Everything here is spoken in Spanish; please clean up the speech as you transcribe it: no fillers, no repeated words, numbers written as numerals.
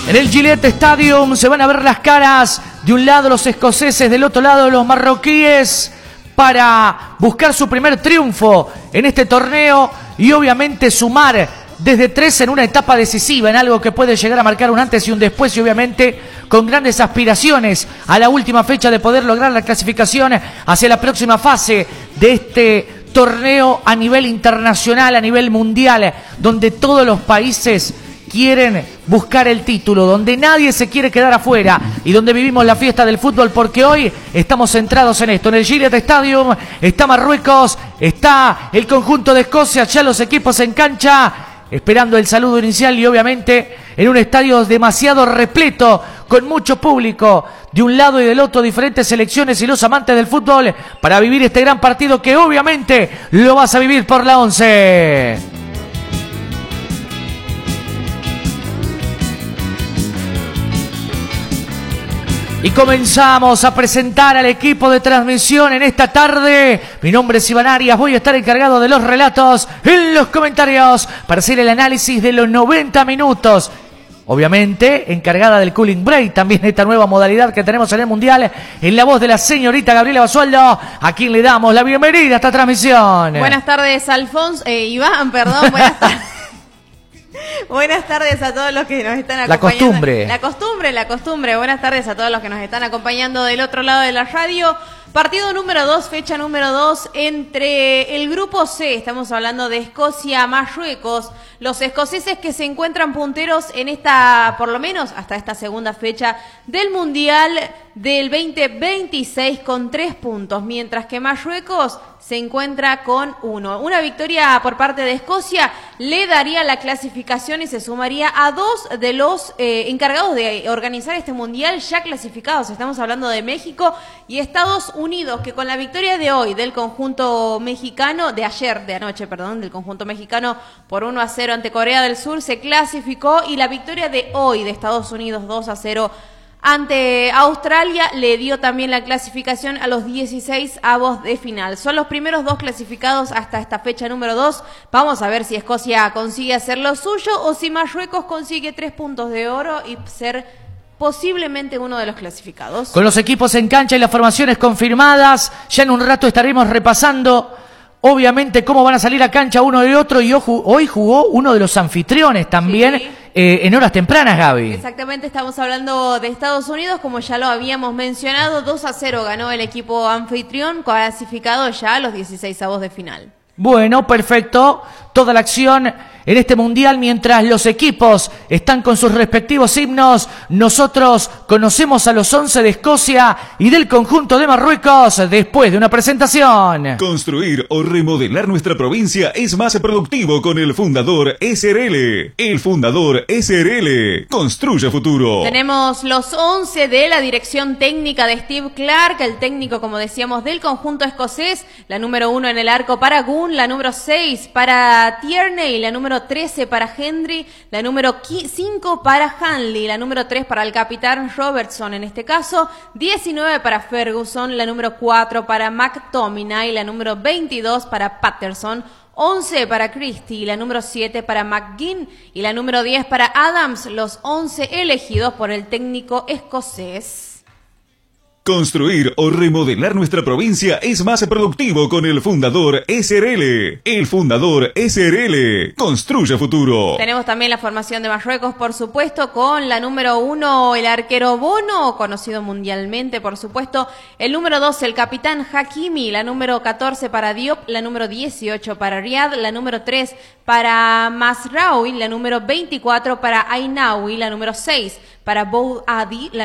En el Gillette Stadium se van a ver las caras, de un lado los escoceses, del otro lado los marroquíes, para buscar su primer triunfo en este torneo y obviamente sumar desde 3 en una etapa decisiva, en algo que puede llegar a marcar un antes y un después, y obviamente con grandes aspiraciones a la última fecha de poder lograr la clasificación hacia la próxima fase de este torneo a nivel internacional, a nivel mundial, donde todos los países quieren buscar el título, donde nadie se quiere quedar afuera y donde vivimos la fiesta del fútbol, porque hoy estamos centrados en esto. En el Gillette Stadium está Marruecos, está el conjunto de Escocia, ya los equipos en cancha, esperando el saludo inicial y obviamente en un estadio demasiado repleto, con mucho público de un lado y del otro, diferentes selecciones y los amantes del fútbol para vivir este gran partido que obviamente lo vas a vivir por la 11. Y comenzamos a presentar al equipo de transmisión en esta tarde. Mi nombre es Iván Arias, voy a estar encargado de los relatos en los comentarios para hacer el análisis de los 90 minutos. Obviamente, encargada del cooling break, también esta nueva modalidad que tenemos en el Mundial, en la voz de la señorita Gabriela Basualdo, a quien le damos la bienvenida a esta transmisión. Buenas tardes, Alfonso, Iván, perdón, buenas tardes. Buenas tardes a todos los que nos están acompañando. La costumbre. Buenas tardes a todos los que nos están acompañando del otro lado de la radio. Partido número 2, fecha número 2 entre el grupo C. Estamos hablando de Escocia-Marruecos. Los escoceses que se encuentran punteros en esta, por lo menos hasta esta segunda fecha del Mundial del 2026 con 3 puntos, mientras que Marruecos se encuentra con 1. Una victoria por parte de Escocia le daría la clasificación y se sumaría a 2 de los encargados de organizar este Mundial ya clasificados. Estamos hablando de México y Estados Unidos, que con la victoria de hoy del conjunto mexicano, de anoche, del conjunto mexicano por 1-0 ante Corea del Sur, se clasificó, y la victoria de hoy de Estados Unidos 2-0 ante Australia le dio también la clasificación a los 16 avos de final. Son los primeros 2 clasificados hasta esta fecha número 2. Vamos a ver si Escocia consigue hacer lo suyo o si Marruecos consigue 3 puntos de oro y ser posiblemente uno de los clasificados. Con los equipos en cancha y las formaciones confirmadas, ya en un rato estaremos repasando obviamente cómo van a salir a cancha uno y otro, y hoy jugó uno de los anfitriones también. Sí. En horas tempranas, Gaby. Exactamente, estamos hablando de Estados Unidos, como ya lo habíamos mencionado, 2-0 ganó el equipo anfitrión, clasificado ya a los 16 avos de final. Bueno, perfecto. Toda la acción en este Mundial, mientras los equipos están con sus respectivos himnos, nosotros conocemos a los 11 de Escocia y del conjunto de Marruecos después de una presentación. Construir o remodelar nuestra provincia es más productivo con el Fundador SRL. El Fundador SRL construye futuro. Tenemos los 11 de la dirección técnica de Steve Clark, el técnico, como decíamos, del conjunto escocés. La número 1 en el arco para Gunn, la número 6 para Tierney, la número 13 para Henry, la número 5 para Hanley, la número 3 para el capitán Robertson en este caso, 19 para Ferguson, la número 4 para McTominay, la número 22 para Patterson, 11 para Christie, la número 7 para McGinn y la número 10 para Adams, los 11 elegidos por el técnico escocés. Construir o remodelar nuestra provincia es más productivo con el Fundador SRL. El Fundador SRL construye futuro. Tenemos también la formación de Marruecos, por supuesto, con la número 1, el arquero Bono, conocido mundialmente, por supuesto. El número 2, el capitán Hakimi, la número 14 para Diop, la número 18 para Riyad, la número 3 para Masraoui, la número 24 para Ainaoui, la número 6 para Bou Adi, la